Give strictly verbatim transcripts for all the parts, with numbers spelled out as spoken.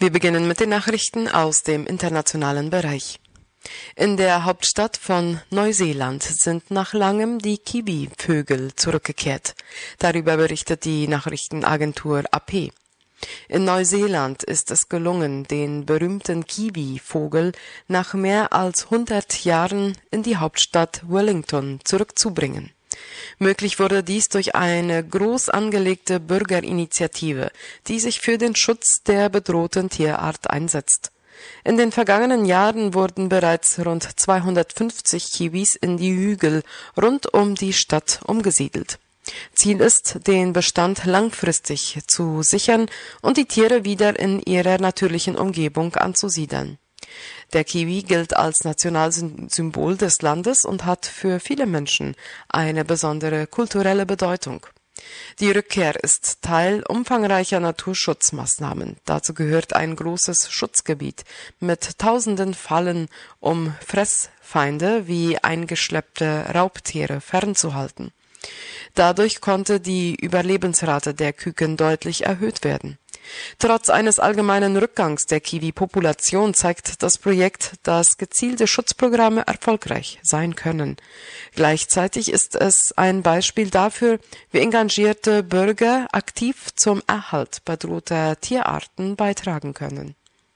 Wir beginnen mit den Nachrichten aus dem internationalen Bereich. In der Hauptstadt von Neuseeland sind nach langem die Kiwi-Vögel zurückgekehrt. Darüber berichtet die Nachrichtenagentur A P. In Neuseeland ist es gelungen, den berühmten Kiwi-Vogel nach mehr als hundert Jahren in die Hauptstadt Wellington zurückzubringen. Möglich wurde dies durch eine groß angelegte Bürgerinitiative, die sich für den Schutz der bedrohten Tierart einsetzt. In den vergangenen Jahren wurden bereits rund zweihundertfünfzig Kiwis in die Hügel rund um die Stadt umgesiedelt. Ziel ist, den Bestand langfristig zu sichern und die Tiere wieder in ihrer natürlichen Umgebung anzusiedeln. Der Kiwi gilt als Nationalsymbol des Landes und hat für viele Menschen eine besondere kulturelle Bedeutung. Die Rückkehr ist Teil umfangreicher Naturschutzmaßnahmen. Dazu gehört ein großes Schutzgebiet mit tausenden Fallen, um Fressfeinde wie eingeschleppte Raubtiere fernzuhalten. Dadurch konnte die Überlebensrate der Küken deutlich erhöht werden. Trotz eines allgemeinen Rückgangs der Kiwi-Population zeigt das Projekt, dass gezielte Schutzprogramme erfolgreich sein können. Gleichzeitig ist es ein Beispiel dafür, wie engagierte Bürger aktiv zum Erhalt bedrohter Tierarten beitragen können.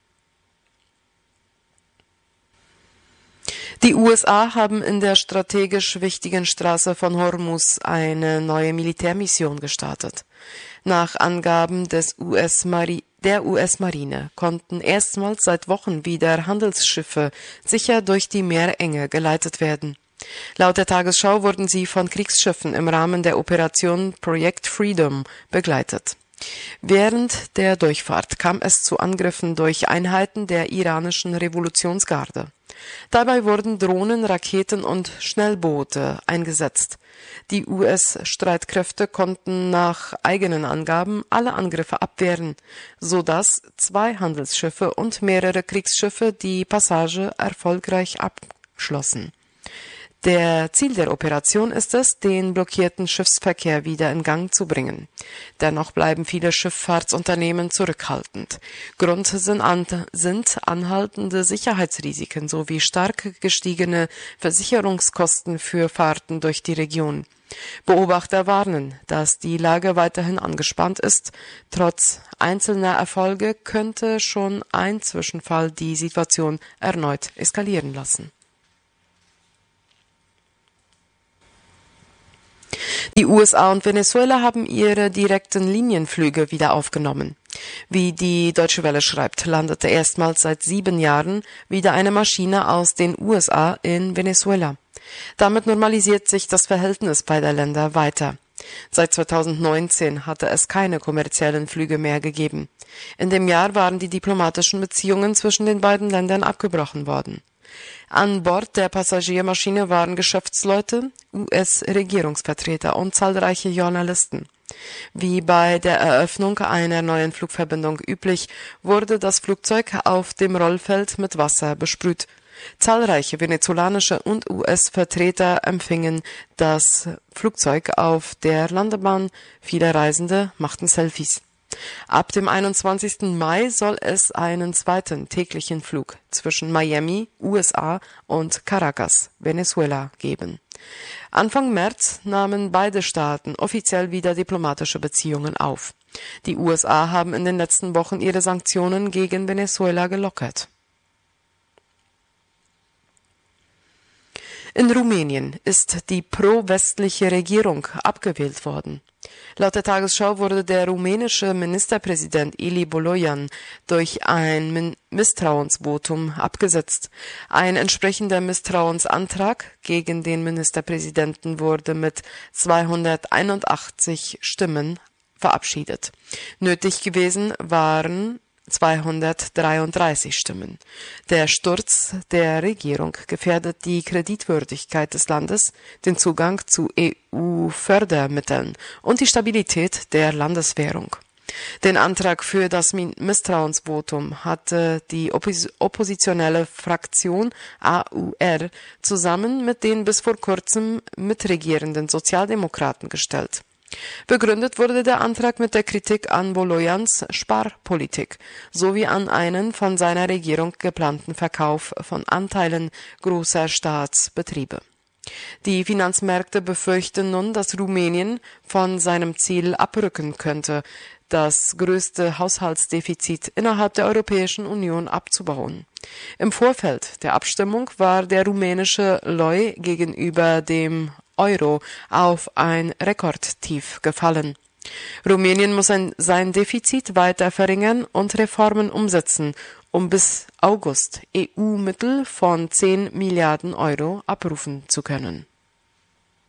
Die U S A haben in der strategisch wichtigen Straße von Hormuz eine neue Militärmission gestartet. Nach Angaben des U S Mari- der U S-Marine konnten erstmals seit Wochen wieder Handelsschiffe sicher durch die Meerenge geleitet werden. Laut der Tagesschau wurden sie von Kriegsschiffen im Rahmen der Operation Project Freedom begleitet. Während der Durchfahrt kam es zu Angriffen durch Einheiten der iranischen Revolutionsgarde. Dabei wurden Drohnen, Raketen und Schnellboote eingesetzt. Die U S-Streitkräfte konnten nach eigenen Angaben alle Angriffe abwehren, sodass zwei Handelsschiffe und mehrere Kriegsschiffe die Passage erfolgreich abschlossen. Der Ziel der Operation ist es, den blockierten Schiffsverkehr wieder in Gang zu bringen. Dennoch bleiben viele Schifffahrtsunternehmen zurückhaltend. Grund sind, an, sind anhaltende Sicherheitsrisiken sowie stark gestiegene Versicherungskosten für Fahrten durch die Region. Beobachter warnen, dass die Lage weiterhin angespannt ist. Trotz einzelner Erfolge könnte schon ein Zwischenfall die Situation erneut eskalieren lassen. Die U S A und Venezuela haben ihre direkten Linienflüge wieder aufgenommen. Wie die Deutsche Welle schreibt, landete erstmals seit sieben Jahren wieder eine Maschine aus den U S A in Venezuela. Damit normalisiert sich das Verhältnis beider Länder weiter. Seit zweitausendneunzehn hatte es keine kommerziellen Flüge mehr gegeben. In dem Jahr waren die diplomatischen Beziehungen zwischen den beiden Ländern abgebrochen worden. An Bord der Passagiermaschine waren Geschäftsleute, U S-Regierungsvertreter und zahlreiche Journalisten. Wie bei der Eröffnung einer neuen Flugverbindung üblich, wurde das Flugzeug auf dem Rollfeld mit Wasser besprüht. Zahlreiche venezolanische und U S-Vertreter empfingen das Flugzeug auf der Landebahn. Viele Reisende machten Selfies. Ab dem einundzwanzigsten Mai soll es einen zweiten täglichen Flug zwischen Miami, U S A und Caracas, Venezuela, geben. Anfang März nahmen beide Staaten offiziell wieder diplomatische Beziehungen auf. Die U S A haben in den letzten Wochen ihre Sanktionen gegen Venezuela gelockert. In Rumänien ist die pro-westliche Regierung abgewählt worden. Laut der Tagesschau wurde der rumänische Ministerpräsident Ilie Bolojan durch ein Misstrauensvotum abgesetzt. Ein entsprechender Misstrauensantrag gegen den Ministerpräsidenten wurde mit zweihunderteinundachtzig Stimmen verabschiedet. Nötig gewesen waren zweihundertdreiunddreißig Stimmen. Der Sturz der Regierung gefährdet die Kreditwürdigkeit des Landes, den Zugang zu E U-Fördermitteln und die Stabilität der Landeswährung. Den Antrag für das Misstrauensvotum hatte die Oppos- oppositionelle Fraktion A U R zusammen mit den bis vor kurzem mitregierenden Sozialdemokraten gestellt. Begründet wurde der Antrag mit der Kritik an Volojans Sparpolitik sowie an einen von seiner Regierung geplanten Verkauf von Anteilen großer Staatsbetriebe. Die Finanzmärkte befürchten nun, dass Rumänien von seinem Ziel abrücken könnte, das größte Haushaltsdefizit innerhalb der Europäischen Union abzubauen. Im Vorfeld der Abstimmung war der rumänische Leu gegenüber dem Euro auf ein Rekordtief gefallen. Rumänien muss ein, sein Defizit weiter verringern und Reformen umsetzen, um bis August E U-Mittel von zehn Milliarden Euro abrufen zu können.